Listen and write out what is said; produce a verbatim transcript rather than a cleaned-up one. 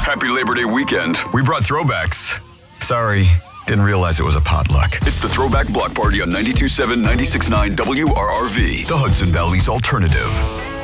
Happy Labor Day weekend. We brought throwbacks. Sorry, didn't realize it was a potluck. It's the Throwback Block Party on ninety-two point seven, ninety-six point nine W R R V. The Hudson Valley's alternative.